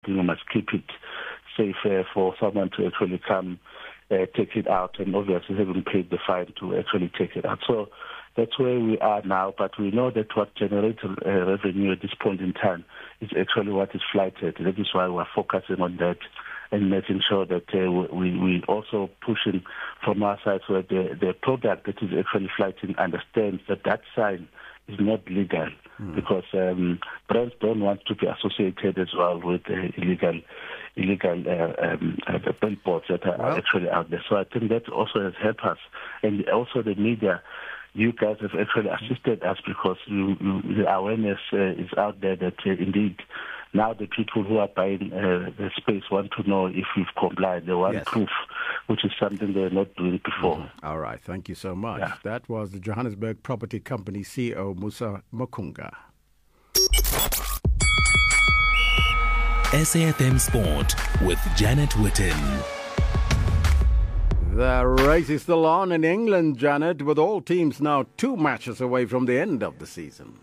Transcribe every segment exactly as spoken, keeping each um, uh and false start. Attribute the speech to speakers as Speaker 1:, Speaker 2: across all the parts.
Speaker 1: think we must keep it safe uh, for someone to actually come uh, take it out, and obviously having paid the fine to actually take it out. So that's where we are now, but we know that what generates uh, revenue at this point in time is actually what is flighted. That is why we're focusing on that and making sure that uh, we we also pushing from our side so that the, the product that is actually flighting understands that that sign is not legal, mm. because um, brands don't want to be associated as well with uh, illegal illegal uh, um, uh, billboards that are well. actually out there. So I think that also has helped us, and also the media. You guys have actually assisted us because you, you, the awareness uh, is out there that uh, indeed now the people who are buying uh, the space want to know if we've complied. They want yes. proof, which is something they're not doing before.
Speaker 2: Mm-hmm. All right, thank you so much.
Speaker 1: Yeah.
Speaker 2: That was the Johannesburg Property Company C E O, Musa Makunga.
Speaker 3: S A F M Sport with Janet Witten.
Speaker 2: The race is still on in England, Janet, with all teams now two matches away from the end of the season.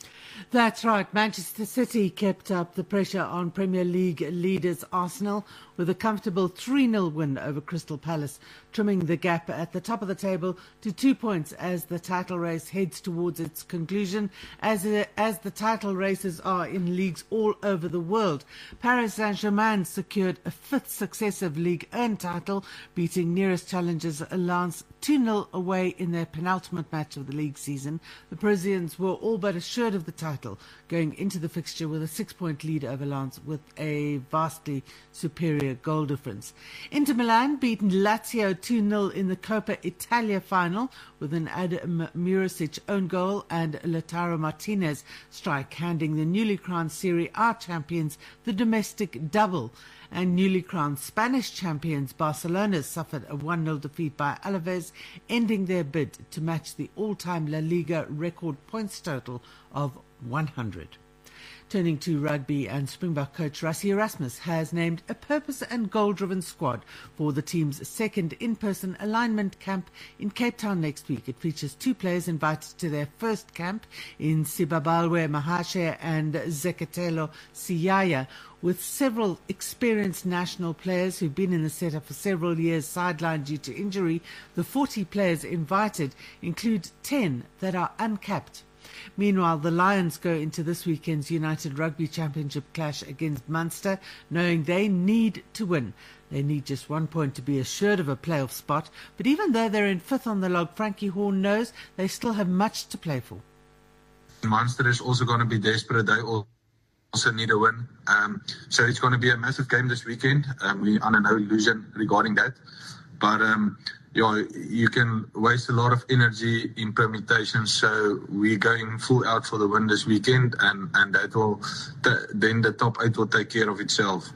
Speaker 4: That's right. Manchester City kept up the pressure on Premier League leaders Arsenal with a comfortable three nil win over Crystal Palace, trimming the gap at the top of the table to two points as the title race heads towards its conclusion, as, uh, as the title races are in leagues all over the world. Paris Saint-Germain secured a fifth successive Ligue one title, beating nearest challengers Lens two nil away in their penultimate match of the league season. The Parisians were all but assured of the title, going into the fixture with a six-point lead over Lens with a vastly superior goal difference. Inter Milan beaten Lazio two nil in the Coppa Italia final with an Adam Murisic own goal and Lautaro Martinez strike, handing the newly crowned Serie A champions the domestic double. And newly crowned Spanish champions Barcelona suffered a one nil defeat by Alaves, ending their bid to match the all-time La Liga record points total of one hundred. Turning to rugby, and Springbok coach Rassie Erasmus has named a purpose and goal-driven squad for the team's second in-person alignment camp in Cape Town next week. It features two players invited to their first camp in Sibabalwe Mahashe and Zekatelo Siyaya, with several experienced national players who've been in the setup for several years sidelined due to injury. The forty players invited include ten that are uncapped. Meanwhile, the Lions go into this weekend's United Rugby Championship clash against Munster, knowing they need to win. They need just one point to be assured of a playoff spot, but even though they're in fifth on the log, Frankie Horn knows they still have much to play for.
Speaker 5: Munster is also going to be desperate. They also need a win. Um, so it's going to be a massive game this weekend. Um, we're under no illusion regarding that. But um, yeah, you can waste a lot of energy in permutations, so we're going full out for the win this weekend, and, and that will th- then the top eight will take care of itself.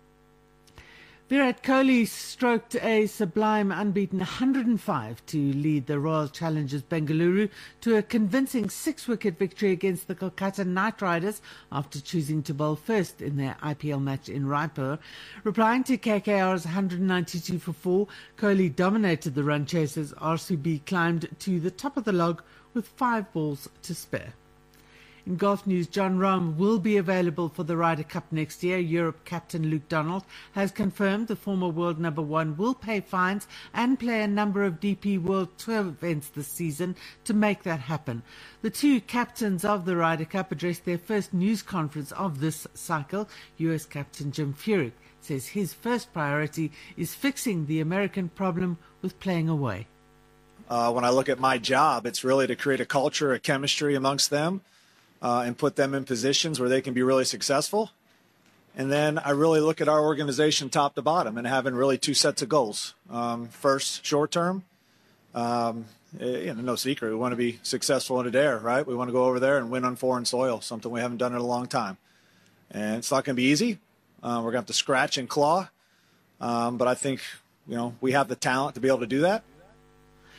Speaker 4: Virat Kohli stroked a sublime unbeaten one hundred five to lead the Royal Challengers Bengaluru to a convincing six-wicket victory against the Kolkata Knight Riders after choosing to bowl first in their I P L match in Raipur. Replying to K K R's one hundred ninety-two for four, Kohli dominated the run chasers. R C B climbed to the top of the log with five balls to spare. In golf news, Jon Rahm will be available for the Ryder Cup next year. Europe captain Luke Donald has confirmed the former world number one will pay fines and play a number of D P World Tour events this season to make that happen. The two captains of the Ryder Cup addressed their first news conference of this cycle. U S captain Jim Furyk says his first priority is fixing the American problem with playing away.
Speaker 6: Uh, when I look at my job, it's really to create a culture, a chemistry amongst them. Uh, and put them in positions where they can be really successful. And then I really look at our organization top to bottom and having really two sets of goals. Um, first, short term, um, you know, no secret. We want to be successful in Adair, right? We want to go over there and win on foreign soil, something we haven't done in a long time. And it's not going to be easy. Uh, we're going to have to scratch and claw. Um, but I think, you know, we have the talent to be able to do that.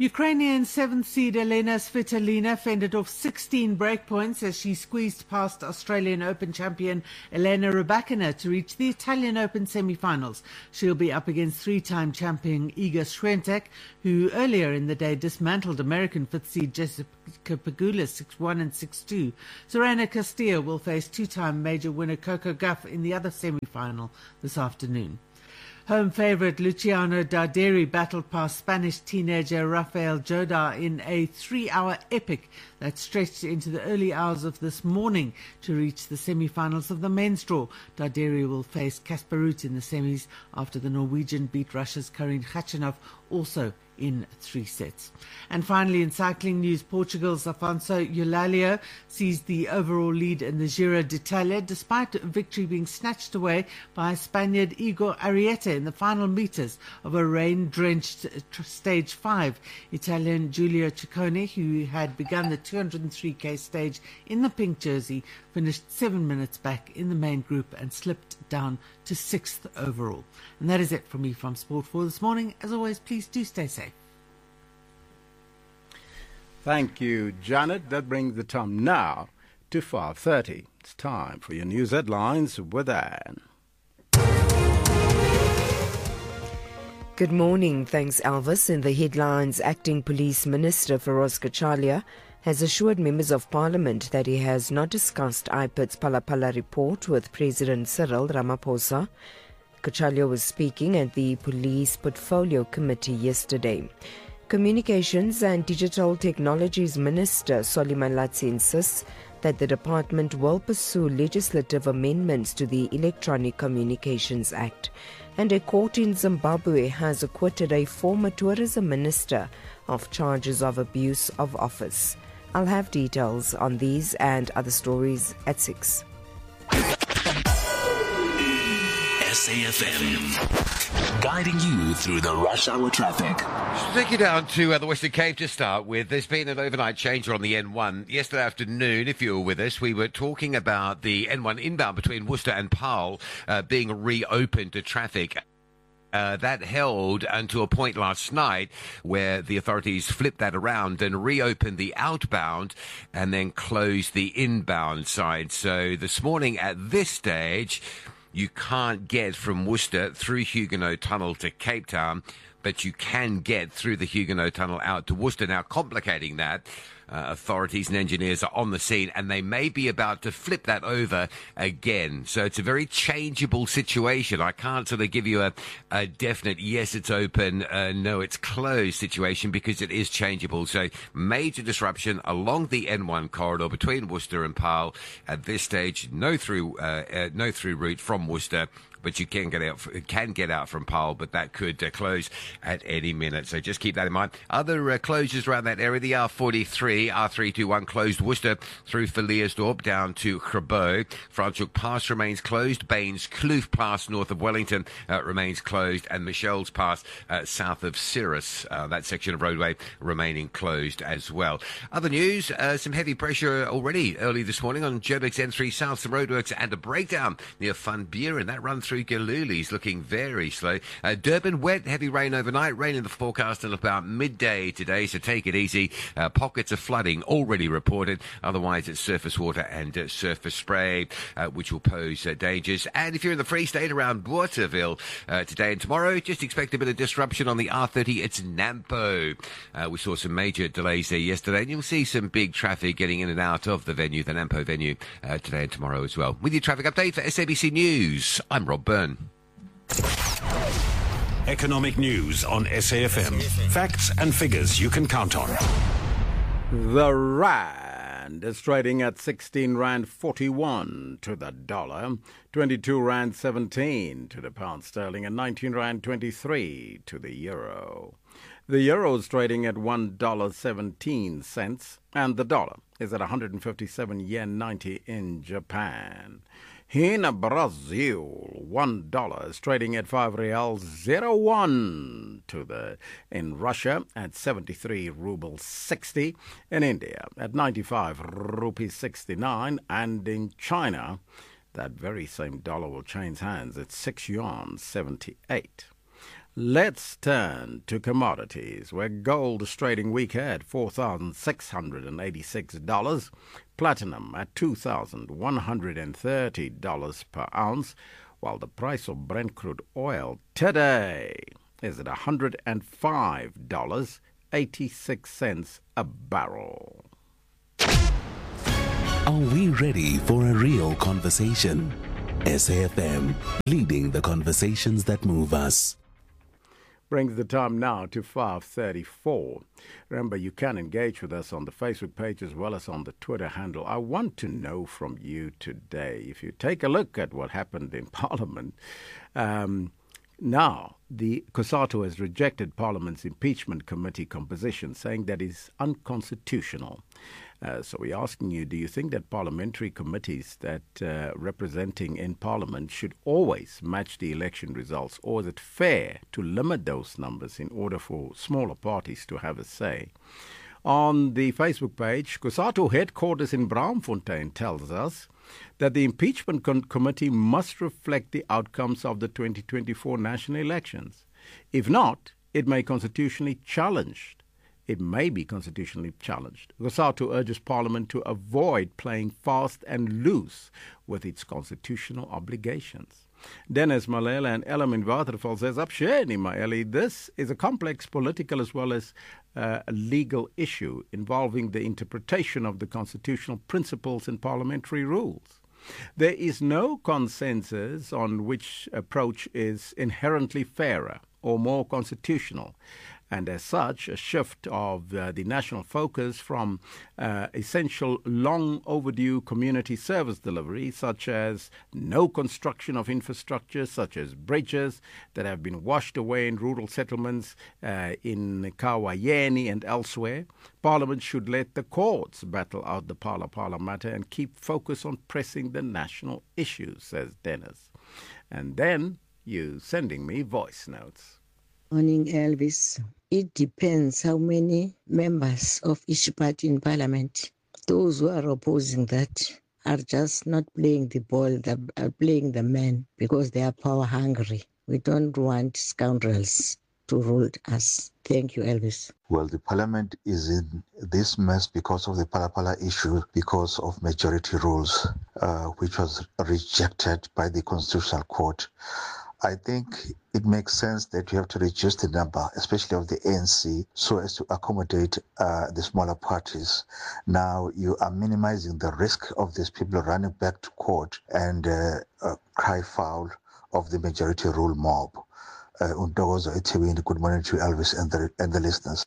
Speaker 4: Ukrainian seventh seed Elena Svitolina fended off sixteen breakpoints as she squeezed past Australian Open champion Elena Rybakina to reach the Italian Open semi-finals. She'll be up against three-time champion Iga Swiatek, who earlier in the day dismantled American fifth seed Jessica Pegula six one and six two. Serena Castillo will face two-time major winner Coco Gauff in the other semi-final this afternoon. Home favourite Luciano Darderi battled past Spanish teenager Rafael Jodar in a three-hour epic that stretched into the early hours of this morning to reach the semi-finals of the men's draw. Darderi will face Casper Ruud in the semis after the Norwegian beat Russia's Karin Khachanov also in three sets. And finally, in cycling news, Portugal's Afonso Eulalio seized the overall lead in the Giro d'Italia despite victory being snatched away by Spaniard Igor Arrieta in the final metres of a rain-drenched stage five. Italian Giulio Ciccone, who had begun the two hundred three k stage in the pink jersey, finished seven minutes back in the main group and slipped down to sixth overall. And that is it from me from Sport four this morning. As always, please do stay safe.
Speaker 2: Thank you, Janet. That brings the time now to five thirty. It's time for your news headlines with Anne.
Speaker 7: Good morning. Thanks, Elvis. In the headlines, Acting Police Minister Feroz Kachalia has assured members of Parliament that he has not discussed I P I D's Phala Phala report with President Cyril Ramaphosa. Kachalia was speaking at the Police Portfolio Committee yesterday. Communications and Digital Technologies Minister Solly Malatsi insists that the department will pursue legislative amendments to the Electronic Communications Act. And a court in Zimbabwe has acquitted a former tourism minister of charges of abuse of office. I'll have details on these and other stories at six.
Speaker 3: S A F M, guiding you through the rush hour traffic.
Speaker 8: Take you down to uh, the Western Cape to start with. There's been an overnight changer on the N one. Yesterday afternoon, if you were with us, we were talking about the N one inbound between Worcester and Paarl uh, being reopened to traffic. Uh, that held until a point last night where the authorities flipped that around and reopened the outbound and then closed the inbound side. So this morning at this stage, you can't get from Worcester through Huguenot Tunnel to Cape Town, but you can get through the Huguenot Tunnel out to Worcester. Now, complicating that, uh, authorities and engineers are on the scene, and they may be about to flip that over again. So it's a very changeable situation. I can't sort of give you a, a definite yes, it's open, uh, no, it's closed situation, because it is changeable. So major disruption along the N one corridor between Worcester and Paarl. At this stage, no through, uh, uh, no through route from Worcester, but you can get out can get out from Paarl, but that could uh, close at any minute. So just keep that in mind. Other uh, closures around that area, the R forty-three, R three twenty-one closed Worcester through Verleersdorp down to Grabo. Franschhoek Pass remains closed. Baines Kloof Pass north of Wellington uh, remains closed. And Michelle's Pass uh, south of Cirrus, uh, that section of roadway remaining closed as well. Other news, uh, some heavy pressure already early this morning on Joburg's N three South, some roadworks and a breakdown near Van Buren. That run through Galuli's looking very slow. Uh, Durban, wet, heavy rain overnight. Rain in the forecast until about midday today, so take it easy. Uh, pockets of flooding already reported. Otherwise, it's surface water and uh, surface spray, uh, which will pose uh, dangers. And if you're in the Free State around Waterville uh, today and tomorrow, just expect a bit of disruption on the R thirty. It's Nampo. Uh, we saw some major delays there yesterday, and you'll see some big traffic getting in and out of the venue, the Nampo venue, uh, today and tomorrow as well. With your traffic update for S A B C News, I'm Rob Byrne.
Speaker 9: Economic news on S A F M. Facts and figures you can count on.
Speaker 2: The rand is trading at sixteen rand forty-one to the dollar, twenty-two rand seventeen to the pound sterling, and nineteen rand twenty-three to the euro. The euro is trading at one dollar seventeen cents, and the dollar is at one hundred fifty-seven yen ninety in Japan. In Brazil, one dollar is trading at five reals zero one to the. In Russia, at seventy-three rubles sixty. In India, at ninety-five rupees sixty-nine. And in China, that very same dollar will change hands at six yuan seventy-eight. Let's turn to commodities, where gold is trading weak at four thousand six hundred eighty-six dollars, platinum at two thousand one hundred thirty dollars per ounce, while the price of Brent crude oil today is at one hundred five dollars and eighty-six cents a barrel.
Speaker 3: Are we ready for a real conversation? S A F M, leading the conversations that move us.
Speaker 2: Brings the time now to five thirty-four. Remember, you can engage with us on the Facebook page as well as on the Twitter handle. I want to know from you today, if you take a look at what happened in Parliament, um, now the COSATU has rejected Parliament's impeachment committee composition, saying that is unconstitutional. Uh, so we're asking you, do you think that parliamentary committees that uh, representing in Parliament should always match the election results, or is it fair to limit those numbers in order for smaller parties to have a say? On the Facebook page, COSATU headquarters in Braamfontein tells us that the impeachment con- committee must reflect the outcomes of the twenty twenty-four national elections. If not, it may constitutionally challenged. It may be constitutionally challenged. COSATU urges Parliament to avoid playing fast and loose with its constitutional obligations. Dennis Malela and Elam in Waterval says, Absheni Maeli, this is a complex political as well as uh, a legal issue involving the interpretation of the constitutional principles and parliamentary rules. There is no consensus on which approach is inherently fairer or more constitutional. And as such, a shift of uh, the national focus from uh, essential long overdue community service delivery, such as no construction of infrastructure, such as bridges that have been washed away in rural settlements uh, in Kawayeni and elsewhere. Parliament should let the courts battle out the Pala Pala matter and keep focus on pressing the national issues, says Dennis. And then you sending me voice notes.
Speaker 10: Morning, Elvis. It depends how many members of each party in Parliament. Those who are opposing that are just not playing the ball, they are playing the man because they are power hungry. We don't want scoundrels to rule us. Thank you, Elvis.
Speaker 11: Well, the Parliament is in this mess because of the Palapala issue, because of majority rules, uh, which was rejected by the Constitutional Court. I think it makes sense that you have to reduce the number, especially of the A N C, so as to accommodate uh, the smaller parties. Now you are minimizing the risk of these people running back to court and uh, uh, cry foul of the majority rule mob. Uh, good morning to Elvis and the, and the listeners.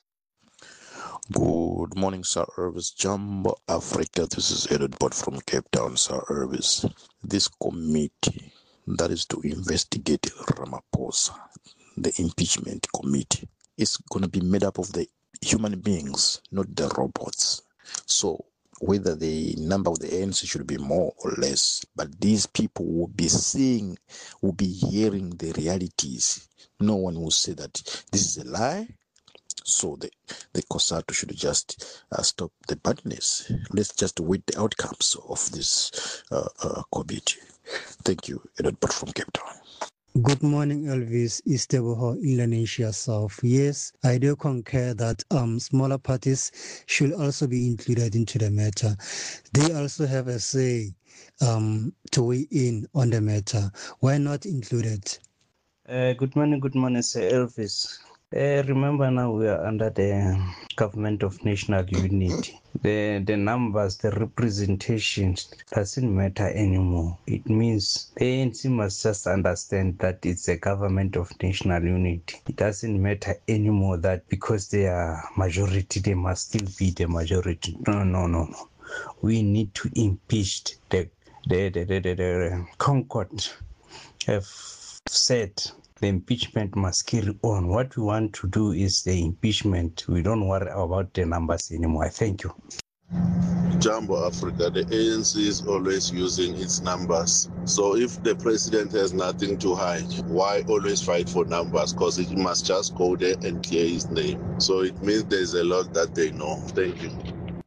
Speaker 12: Good morning, Sir Irvis. Jumbo Africa. This is Edward Bott from Cape Town, Sir Irvis. This committee that is to investigate Ramaphosa, the impeachment committee, is going to be made up of the human beings, not the robots. So whether the number of the A N C should be more or less, but these people will be seeing, will be hearing the realities. No one will say that this is a lie. So the, the COSATU should just uh, stop the badness. Let's just wait the outcomes of this uh, uh, committee. Thank you, Edward Bott from Cape Town.
Speaker 13: Good morning, Elvis. Isteboho, Indonesia South. Yes, I do concur that um, smaller parties should also be included into the matter. They also have a say um, to weigh in on the matter. Why not included?
Speaker 14: Uh, good morning, good morning, Sir Elvis. Uh, remember now we are under the government of national unity. The the numbers, the representation doesn't matter anymore. It means the A N C must just understand that it's a government of national unity. It doesn't matter anymore that because they are majority, they must still be the majority. No, no, no, no. We need to impeach the the the the, the, the Concord have said. The impeachment must carry on. What we want to do is the impeachment. We don't worry about the numbers anymore. Thank you.
Speaker 15: Jumbo Africa, the A N C is always using its numbers. So if the president has nothing to hide, why always fight for numbers? Because it must just go there and clear his name. So it means there's a lot that they know. Thank you.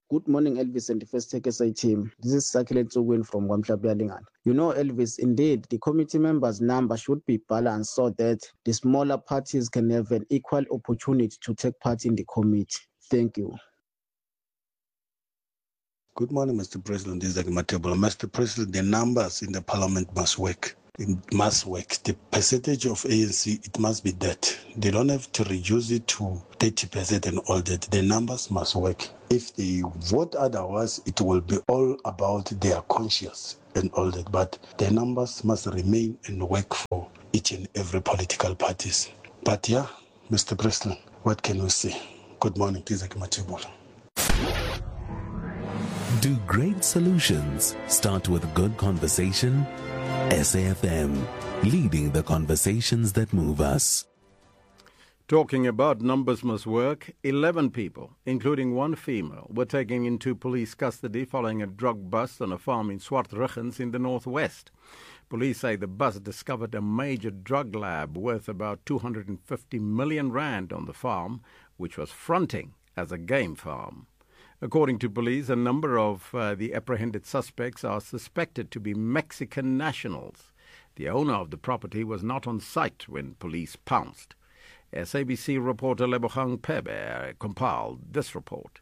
Speaker 16: Good morning, Elvis and the First Take S A team. This is Sakile Tsogwin from Wamhlabialingan. You know, Elvis, indeed, the committee members' number should be balanced so that the smaller parties can have an equal opportunity to take part in the committee. Thank you.
Speaker 17: Good morning, Mister President. This is Matebula. Mister President, the numbers in the parliament must work. It must work. The percentage of A N C, it must be that. They don't have to reduce it to thirty percent and all that. The numbers must work. If they vote otherwise, it will be all about their conscience and all that. But the numbers must remain and work for each and every political parties. But yeah, Mister President, what can we say? Good morning. This is Matebula.
Speaker 3: Do great solutions start with good conversation? S A F M, leading the conversations that move us.
Speaker 2: Talking about numbers must work, eleven people, including one female, were taken into police custody following a drug bust on a farm in Swartruggens in the northwest. Police say the bust discovered a major drug lab worth about two hundred fifty million rand on the farm, which was fronting as a game farm. According to police, a number of uh, the apprehended suspects are suspected to be Mexican nationals. The owner of the property was not on site when police pounced. S A B C reporter Lebogang Pebe compiled this report.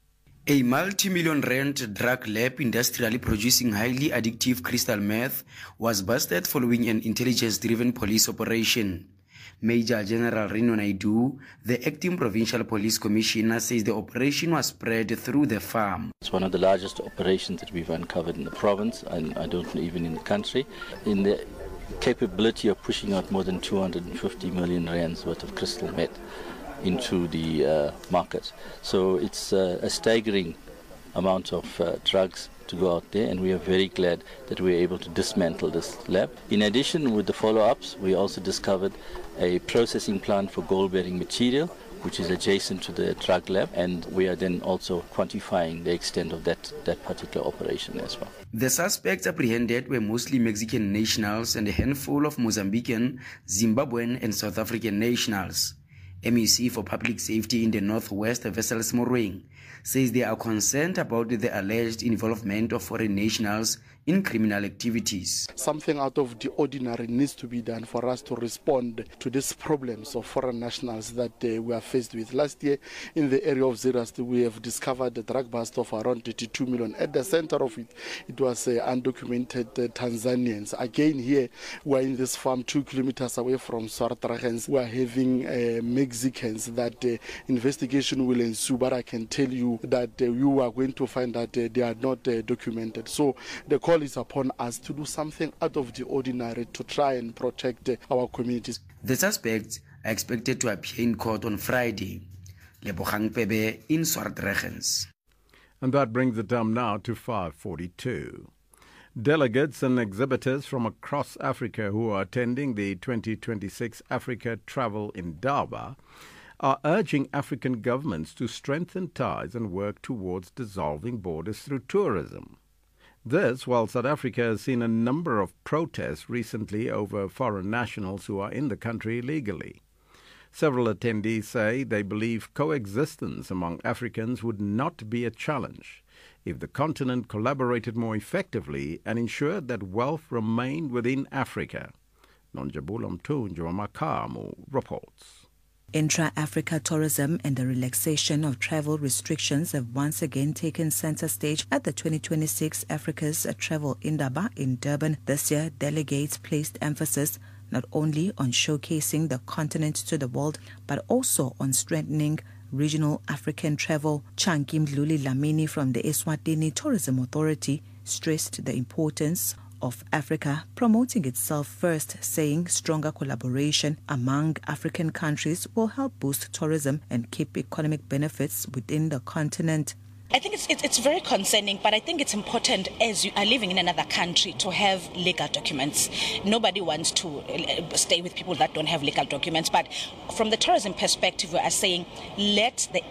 Speaker 18: A multi-million rand drug lab industrially producing highly addictive crystal meth was busted following an intelligence-driven police operation. Major General Rino Naidu, the acting provincial police commissioner, says the operation was spread through the farm.
Speaker 19: It's one of the largest operations that we've uncovered in the province, and I don't know, even in the country, in the capability of pushing out more than two hundred fifty million rands worth of crystal meth into the uh, market. So it's uh, a staggering amount of uh, drugs to go out there, and we are very glad that we were able to dismantle this lab. In addition, with the follow-ups, we also discovered a processing plant for gold-bearing material, which is adjacent to the drug lab, and we are then also quantifying the extent of that, that particular operation as well.
Speaker 18: The suspects apprehended were mostly Mexican nationals and a handful of Mozambican, Zimbabwean and South African nationals. M E C for Public Safety in the Northwest, Wessels Morweng, says they are concerned about the alleged involvement of foreign nationals in criminal activities.
Speaker 20: Something out of the ordinary needs to be done for us to respond to these problems of foreign nationals that uh, we are faced with. Last year, in the area of Zeerust, we have discovered a drug bust of around thirty-two million. At the center of it, it was uh, undocumented uh, Tanzanians. Again, here, we are in this farm two kilometers away from Swartruggens. We are having uh, Mexicans that uh, investigation will ensue, but I can tell you that uh, you are going to find that uh, they are not uh, documented. So the call is upon us to do something out of the ordinary to try and protect uh, our communities.
Speaker 18: The suspects are expected to appear in court on Friday. Lebogang Pebe in Swartruggens.
Speaker 2: And that brings the time now to five forty-two. Delegates and exhibitors from across Africa who are attending the twenty twenty-six Africa Travel in Durban are urging African governments to strengthen ties and work towards dissolving borders through tourism. This, while South Africa has seen a number of protests recently over foreign nationals who are in the country illegally. Several attendees say they believe coexistence among Africans would not be a challenge if the continent collaborated more effectively and ensured that wealth remained within Africa. Nonjabulo Mthunjwa Makamu reports.
Speaker 21: Intra-Africa tourism and the relaxation of travel restrictions have once again taken center stage at the twenty twenty-six Africa's Travel Indaba in Durban. This year, delegates placed emphasis not only on showcasing the continent to the world, but also on strengthening regional African travel. Chanki Mdluli Lamini from the Eswatini Tourism Authority stressed the importance of Africa promoting itself first, saying stronger collaboration among African countries will help boost tourism and keep economic benefits within the continent.
Speaker 22: I think it's, it's it's very concerning, but I think it's important as you are living in another country to have legal documents. Nobody wants to stay with people that don't have legal documents, but from the tourism perspective, we are saying let the intra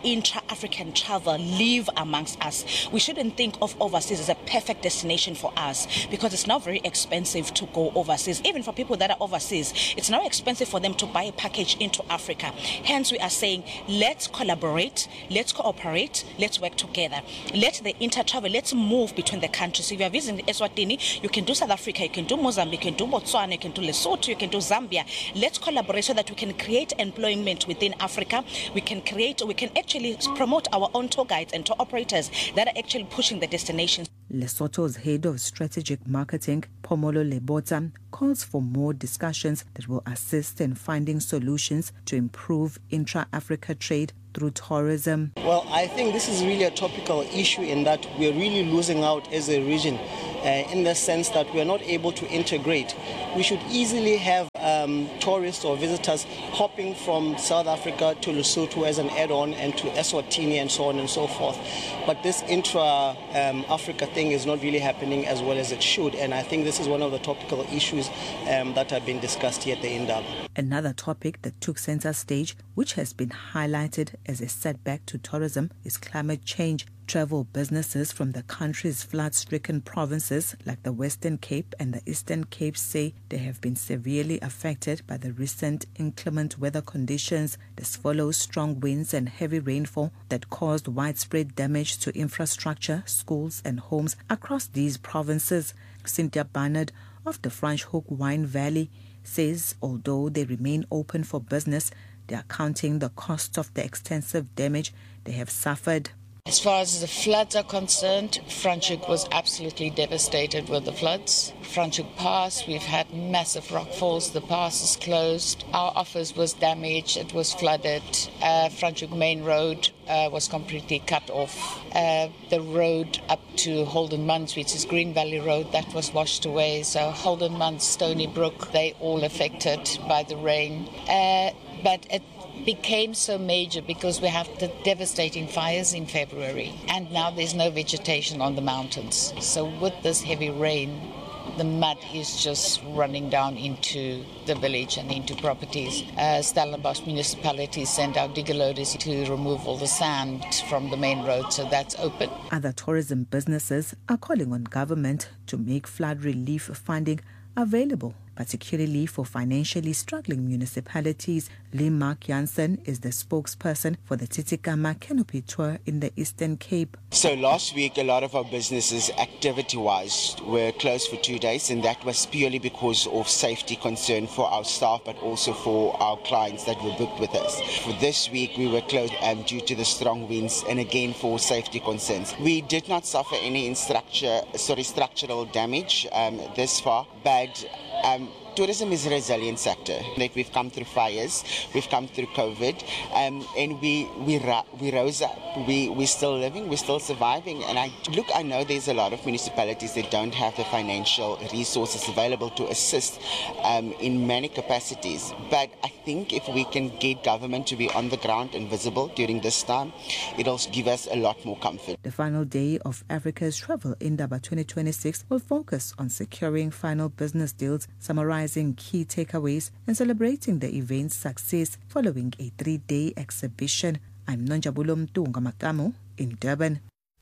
Speaker 22: African travel live amongst us. We shouldn't think of overseas as a perfect destination for us because it's now very expensive to go overseas. Even for people that are overseas, it's now expensive for them to buy a package into Africa. Hence, we are saying, let's collaborate, let's cooperate, let's work together. Let the inter-travel, let's move between the countries. So if you are visiting Eswatini, you can do South Africa, you can do Mozambique, you can do Botswana, you can do Lesotho, you can do Zambia. Let's collaborate so that we can create employment within Africa. We can create, we can actually promote our own tour guides and tour operators that are actually pushing the destinations.
Speaker 21: Lesotho's head of strategic marketing, Phomolo Lebota, calls for more discussions that will assist in finding solutions to improve intra-Africa trade through tourism.
Speaker 1: Well, I think this is really a topical issue in that we're really losing out as a region uh, in the sense that we're not able to integrate. We should easily have um, tourists or visitors hopping from South Africa to Lesotho as an add-on and to Eswatini and so on and so forth. But this intra-Africa um, thing is not really happening as well as it should, and I think this is one of the topical issues um, that have been discussed here at the Indaba.
Speaker 21: Another topic that took center stage, which has been highlighted as a setback to tourism, is climate change. Travel businesses from the country's flood-stricken provinces like the Western Cape and the Eastern Cape say they have been severely affected by the recent inclement weather conditions. This follows strong winds and heavy rainfall that caused widespread damage to infrastructure, schools and homes across these provinces. Cynthia Barnard of the Franschhoek Wine Valley says although they remain open for business, they are counting the cost of the extensive damage they have suffered.
Speaker 5: As far as the floods are concerned, Franschhoek was absolutely devastated with the floods. Franschhoek Pass, we've had massive rockfalls. The pass is closed. Our office was damaged. It was flooded. Uh, Franschhoek Main Road uh, was completely cut off. Uh, the road up to Holden Munns, which is Green Valley Road, that was washed away. So Holden Munns, Stony Brook, they all affected by the rain. Uh, but it became so major because we have the devastating fires in February and now there's no vegetation on the mountains. So with this heavy rain, the mud is just running down into the village and into properties. Uh, Stellenbosch municipality sent out digger loaders to remove all the sand from the main road, so that's open.
Speaker 21: Other tourism businesses are calling on government to make flood relief funding available, particularly for financially struggling municipalities. Lee Mark Jansen is the spokesperson for the Titikama Canopy Tour in the Eastern Cape.
Speaker 23: So last week, a lot of our businesses, activity-wise, were closed for two days, and that was purely because of safety concern for our staff, but also for our clients that were booked with us. For this week, we were closed um, due to the strong winds, and again for safety concerns. We did not suffer any in structure, sorry, structural damage um, this far, but Um, tourism is a resilient sector. Like we've come through fires, we've come through COVID, um, and we we we rose up. We we're still living, we're still surviving. And I look, I know there's a lot of municipalities that don't have the financial resources available to assist um, in many capacities. But I think if we can get government to be on the ground and visible during this time, it'll give us a lot more comfort.
Speaker 21: The final day of Africa's Travel Indaba twenty twenty-six will focus on securing final business deals, summarizing key takeaways and celebrating the event's success following a three-day exhibition. I'm Nonjabulo Mtunga Makamo in Durban.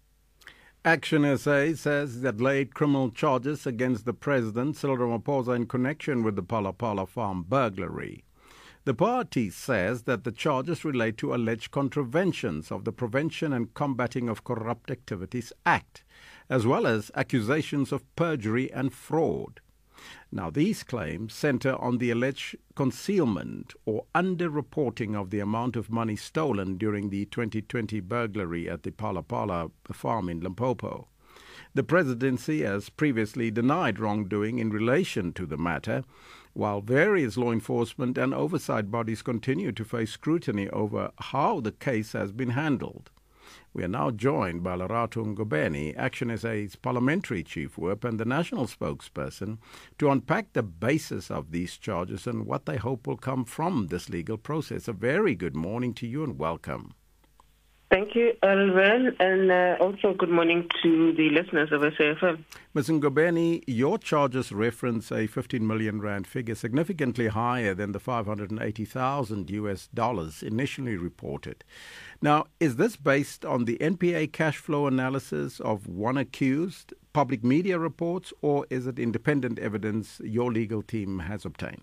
Speaker 2: Action S A says that laid criminal charges against the president, Cyril Ramaphosa, in connection with the Phala Phala farm burglary. The party says that the charges relate to alleged contraventions of the Prevention and Combating of Corrupt Activities Act, as well as accusations of perjury and fraud. Now, these claims centre on the alleged concealment or underreporting of the amount of money stolen during the twenty twenty burglary at the Phala Phala farm in Limpopo. The presidency has previously denied wrongdoing in relation to the matter, while various law enforcement and oversight bodies continue to face scrutiny over how the case has been handled. We are now joined by Lerato Ngobeni, Action S A's parliamentary chief whip and the national spokesperson, to unpack the basis of these charges and what they hope will come from this legal process. A very good morning to you and welcome.
Speaker 4: Thank you, Elvin, and uh, also good morning to the listeners of S A F M.
Speaker 2: Miz Ngobeni, your charges reference a fifteen million rand figure, significantly higher than the five hundred eighty thousand U S dollars initially reported. Now, is this based on the N P A cash flow analysis of one accused, public media reports, or is it independent evidence your legal team has obtained?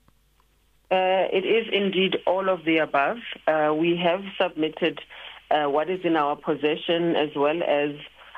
Speaker 4: Uh, it is indeed all of the above. Uh, we have submitted uh, what is in our possession, as well as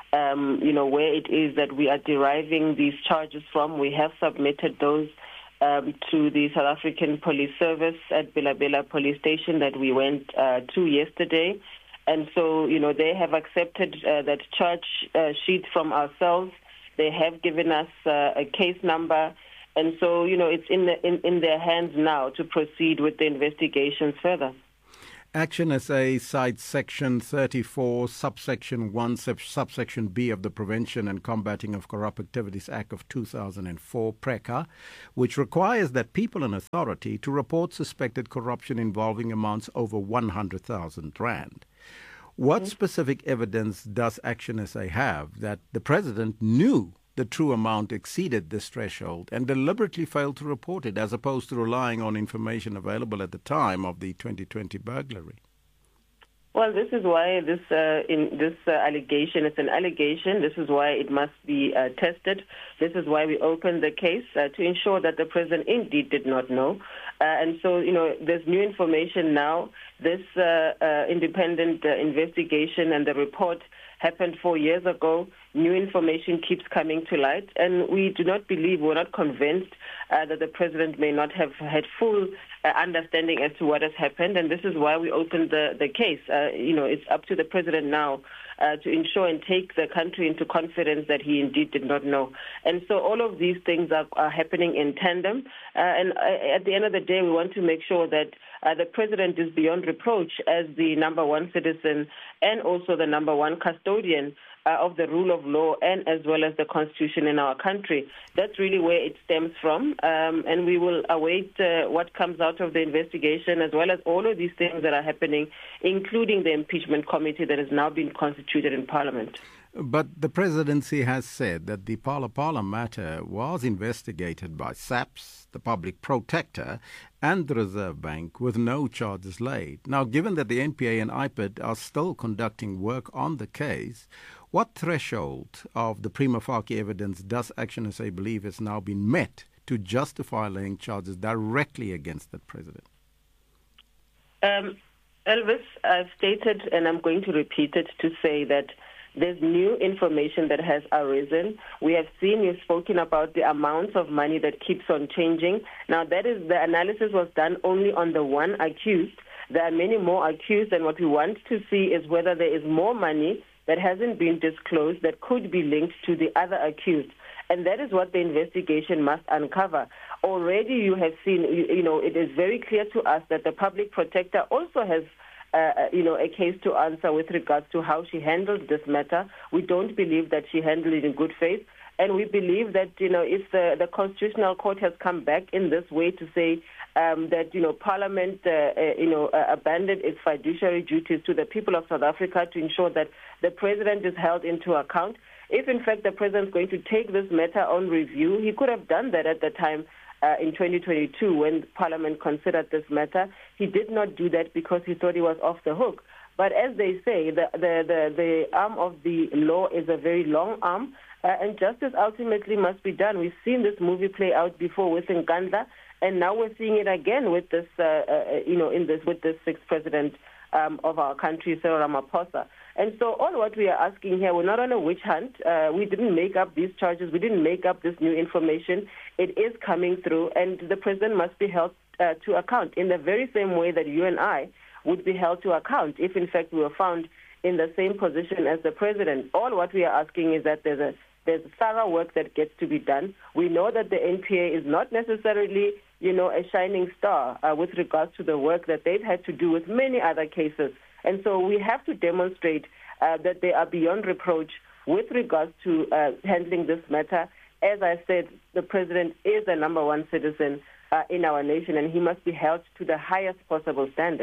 Speaker 4: um, you know where it is that we are deriving these charges from. We have submitted those um, to the South African Police Service at Bela-Bela Police Station that we went uh, to yesterday, and so you know they have accepted uh, that charge uh, sheet from ourselves. They have given us uh, a case number. And so, you know, it's in, the, in in their hands now to proceed with the investigations further.
Speaker 2: Action S A cites Section thirty-four, Subsection one, Subsection B of the Prevention and Combating of Corrupt Activities Act of two thousand four, PRECA, which requires that people in authority to report suspected corruption involving amounts over one hundred thousand rand. What mm-hmm. specific evidence does Action S A have that the President knew the true amount exceeded this threshold and deliberately failed to report it, as opposed to relying on information available at the time of the twenty twenty burglary?
Speaker 4: Well, this is why this uh, in this uh, allegation, it's an allegation. This is why it must be uh, tested. This is why we opened the case uh, to ensure that the President indeed did not know. Uh, and so, you know, there's new information now. This uh, uh, independent uh, investigation and the report happened four years ago. New information keeps coming to light, and we do not believe, we're not convinced uh, that the President may not have had full uh, understanding as to what has happened, and this is why we opened the, the case. Uh, you know, it's up to the President now uh, to ensure and take the country into confidence that he indeed did not know. And so all of these things are, are happening in tandem, uh, and uh, at the end of the day, we want to make sure that Uh, the President is beyond reproach as the number one citizen and also the number one custodian uh, of the rule of law and as well as the Constitution in our country. That's really where it stems from, um, and we will await uh, what comes out of the investigation, as well as all of these things that are happening, including the impeachment committee that has now been constituted in Parliament.
Speaker 2: But the presidency has said that the Phala Phala matter was investigated by SAPS, the Public Protector, and the Reserve Bank with no charges laid. Now, given that the N P A and I P I D are still conducting work on the case, what threshold of the prima facie evidence does Action S A believe has now been met to justify laying charges directly against the president?
Speaker 4: Um, Elvis, I've stated, and I'm going to repeat it, to say that there's new information that has arisen. We have seen, you've spoken about the amounts of money that keeps on changing. Now, that is, the analysis was done only on the one accused. There are many more accused, and what we want to see is whether there is more money that hasn't been disclosed that could be linked to the other accused. And that is what the investigation must uncover. Already you have seen, you, you know, it is very clear to us that the Public Protector also has Uh, you know, a case to answer with regards to how she handled this matter. We don't believe that she handled it in good faith, and we believe that, you know, if the, the Constitutional Court has come back in this way to say um, that, you know, Parliament, uh, uh, you know, uh, abandoned its fiduciary duties to the people of South Africa to ensure that the President is held into account. If, in fact, the President is going to take this matter on review, he could have done that at the time. Uh, in twenty twenty-two, when Parliament considered this matter. He did not do that because he thought he was off the hook. But as they say, the the, the, the arm of the law is a very long arm, uh, and justice ultimately must be done. We've seen this movie play out before with Nkandla, and now we're seeing it again with this, uh, uh, you know, in this with this sixth president um, of our country, Cyril Ramaphosa. And so all what we are asking here, we're not on a witch hunt. Uh, we didn't make up these charges. We didn't make up this new information. It is coming through, and the president must be held uh, to account in the very same way that you and I would be held to account if, in fact, we were found in the same position as the president. All what we are asking is that there's a there's thorough work that gets to be done. We know that the N P A is not necessarily, you know, a shining star uh, with regards to the work that they've had to do with many other cases. And so we have to demonstrate uh, that they are beyond reproach with regards to uh, handling this matter. As I said, the president is the number one citizen uh, in our nation, and he must be held to the highest possible standard.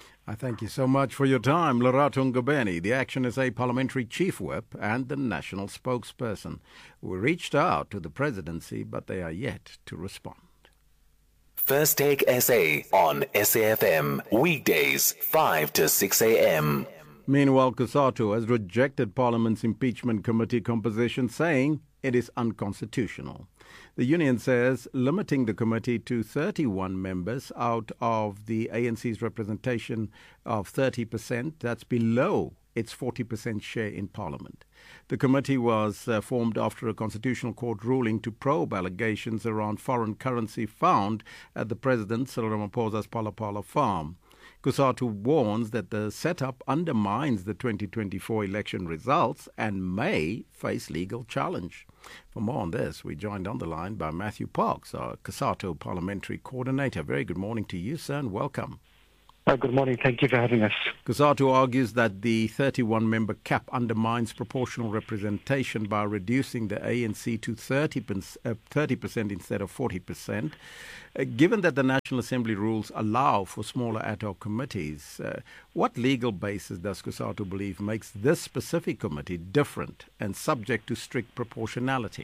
Speaker 2: I thank you so much for your time, Lerato Ngobeni, the Action S A Parliamentary Chief Whip and the National Spokesperson. We reached out to the presidency, but they are yet to respond.
Speaker 3: First Take S A on S A F M, weekdays five to six a.m.
Speaker 2: Meanwhile, COSATU has rejected Parliament's impeachment committee composition, saying it is unconstitutional. The union says limiting the committee to thirty-one members out of the A N C's representation of thirty percent, that's below its forty percent share in Parliament. The committee was uh, formed after a Constitutional Court ruling to probe allegations around foreign currency found at the President Cyril Ramaphosa's Palapala farm. COSATU warns that the setup undermines the twenty twenty-four election results and may face legal challenge. For more on this, we're joined on the line by Matthew Parks, our COSATU Parliamentary Coordinator. Very good morning to you, sir, and welcome.
Speaker 6: Uh, good morning. Thank you for having us.
Speaker 2: COSATU argues that the thirty-one member cap undermines proportional representation by reducing the A N C to thirty percent instead of forty percent. Uh, given that the National Assembly rules allow for smaller ad hoc committees, uh, what legal basis does COSATU believe makes this specific committee different and subject to strict proportionality?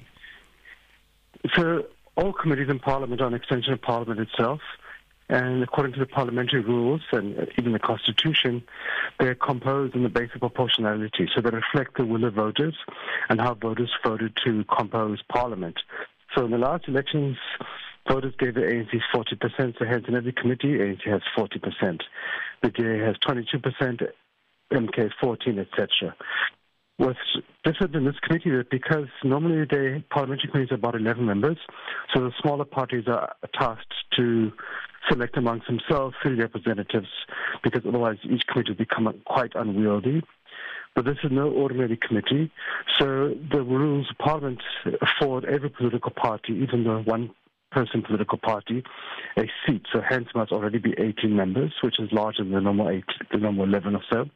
Speaker 6: So all committees in Parliament are an extension of Parliament itself. And according to the parliamentary rules and even the Constitution, they're composed on the basis of proportionality. So they reflect the will of voters and how voters voted to compose Parliament. So in the last elections, voters gave the A N C forty percent, so hence in every committee, A N C has forty percent. The D A has twenty-two percent, M K fourteen, et cetera. What's different in this committee is because normally the parliamentary committees are about eleven members, so the smaller parties are tasked to select amongst themselves three representatives, because otherwise each committee will become quite unwieldy. But this is no ordinary committee, so the rules of Parliament afford every political party, even the one-person political party, a seat. So hence must already be eighteen members, which is larger than the normal eight, the normal eleven or so.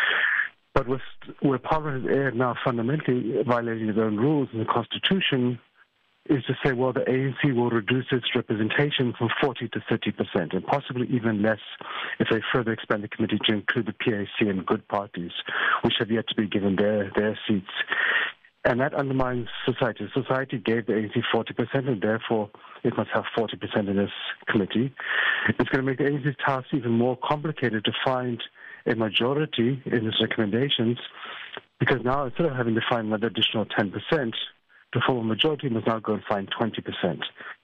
Speaker 6: But with, where Parliament has erred now fundamentally violating its own rules in the Constitution is to say, well, the A N C will reduce its representation from forty to thirty percent, and possibly even less if they further expand the committee to include the P A C and good parties, which have yet to be given their, their seats. And that undermines society. Society gave the A N C forty percent, and therefore it must have forty percent in this committee. It's going to make the A N C's task even more complicated to find a majority in its recommendations, because now instead of having to find another additional ten percent, to form a majority must now go and find twenty percent.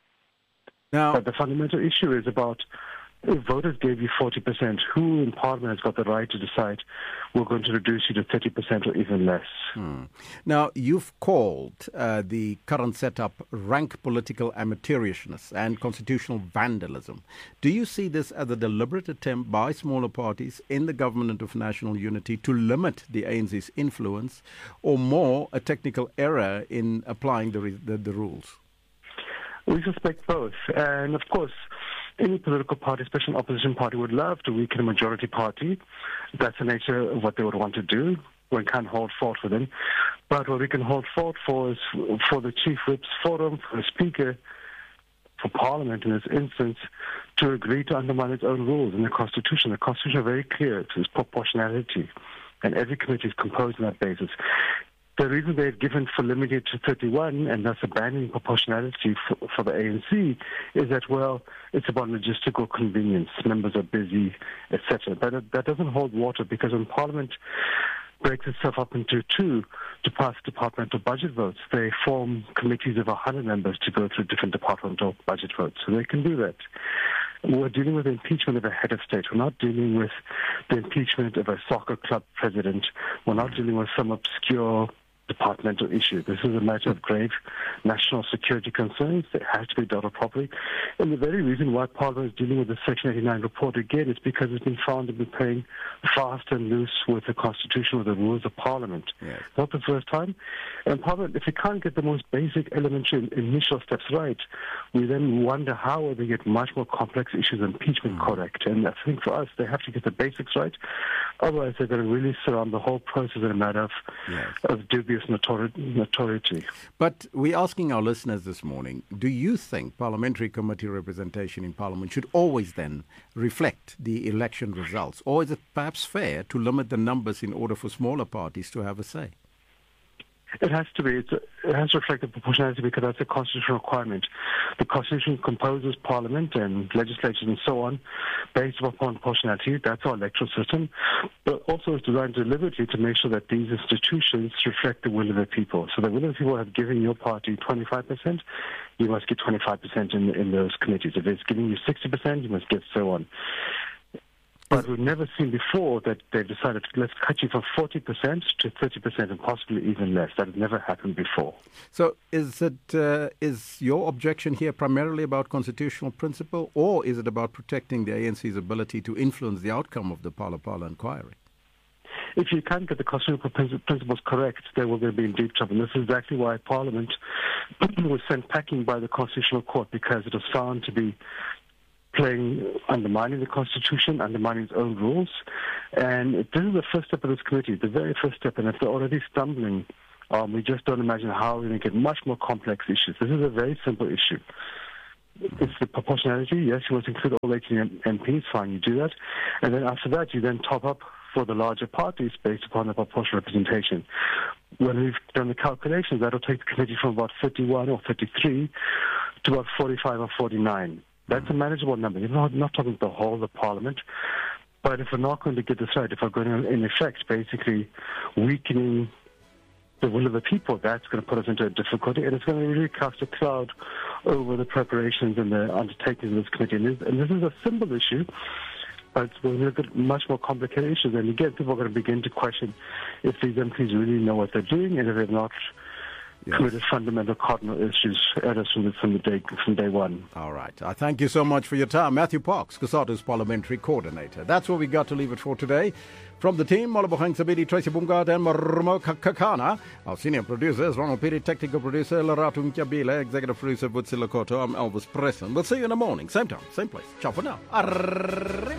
Speaker 2: Now,
Speaker 6: but the fundamental issue is about if voters gave you forty percent, who in Parliament has got the right to decide we're going to reduce you to thirty percent or even less?
Speaker 2: Hmm. Now, you've called uh, the current setup rank political amateurishness and constitutional vandalism. Do you see this as a deliberate attempt by smaller parties in the government of national unity to limit the A N C's influence, or more a technical error in applying the, the, the rules?
Speaker 6: We suspect both. And of course, any political party, especially an opposition party, would love to weaken a majority party. That's the nature of what they would want to do. One can't hold fault for them. But what we can hold fault for is for the Chief Whip's forum, for the Speaker, for Parliament in this instance, to agree to undermine its own rules in the Constitution. The Constitution is very clear. It's proportionality. And every committee is composed on that basis. The reason they've given for limiting it to thirty-one and thus abandoning proportionality for, for the A N C is that, well, it's about logistical convenience. Members are busy, et cetera. But that doesn't hold water, because when Parliament breaks itself up into two to pass departmental budget votes, they form committees of one hundred members to go through different departmental budget votes. So they can do that. We're dealing with the impeachment of a head of state. We're not dealing with the impeachment of a soccer club president. We're not dealing with some obscure departmental issue. This is a matter of grave national security concerns that has to be dealt with properly. And the very reason why Parliament is dealing with the Section eighty-nine report again is because it's been found to be playing fast and loose with the Constitution, with the rules of Parliament.
Speaker 2: Yes.
Speaker 6: Not the first time. And Parliament, if it can't get the most basic elementary initial steps right, we then wonder how will they get much more complex issues of impeachment mm. correct. And I think for us, they have to get the basics right. Otherwise, they're going to really surround the whole process in a matter of,
Speaker 2: yes.
Speaker 6: of dubious obvious notori- notoriety.
Speaker 2: But we're asking our listeners this morning, do you think parliamentary committee representation in Parliament should always then reflect the election results? Or is it perhaps fair to limit the numbers in order for smaller parties to have a say?
Speaker 6: It has to be. It's a, it has to reflect the proportionality because that's a constitutional requirement. The Constitution composes Parliament and legislatures and so on based upon proportionality. That's our electoral system. But also it's designed deliberately to make sure that these institutions reflect the will of the people. So the will of the people have given your party twenty-five percent, you must get twenty-five percent in, in those committees. If it's giving you sixty percent, you must get so on. But we've never seen before that they've decided, let's cut you from forty percent to thirty percent and possibly even less. That has never happened before.
Speaker 2: So is it uh, is your objection here primarily about constitutional principle, or is it about protecting the A N C's ability to influence the outcome of the Phala Phala inquiry?
Speaker 6: If you can't get the constitutional principles correct, then we're going to be in deep trouble. And this is exactly why Parliament was sent packing by the Constitutional Court, because it was found to be playing, undermining the Constitution, undermining its own rules. And this is the first step of this committee, the very first step. And if they're already stumbling, um, we just don't imagine how we're going to get much more complex issues. This is a very simple issue. It's the proportionality. Yes, you want to include all eighteen M Ps, fine, you do that. And then after that, you then top up for the larger parties based upon the proportional representation. When we've done the calculations, that'll take the committee from about thirty-one or thirty-three to about forty-five or forty-nine. That's a manageable number. You're not, not talking the whole of the Parliament. But if we're not going to get this right, if we're going to, in effect, basically weakening the will of the people, that's going to put us into a difficulty, and it's going to really cast a cloud over the preparations and the undertakings of this committee. And this, and this is a simple issue, but it's going to look at much more complicated issues. And again, people are going to begin to question if these M Ps really know what they're doing, and if they're not Yes. committed fundamental cardinal issues at us from the, from the day from day one.
Speaker 2: All right. I thank you so much for your time. Matthew Parks, COSATU's Parliamentary Coordinator. That's where we got to leave it for today. From the team, Molabohang Sabidi, Tracy Bumgard, and Marmo Kakana. Our senior producers, Ronald Piri, technical producer, Larato Mkiabile, executive producer, Vutsila Koto. I'm Elvis Preston. We'll see you in the morning. Same time, same place. Ciao for now. Arr-